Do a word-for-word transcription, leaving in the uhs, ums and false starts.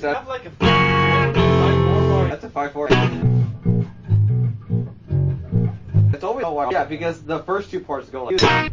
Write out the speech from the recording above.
seven. Have like a five four. That's a five four. It's always oh, wow. Yeah, because the first two parts go like.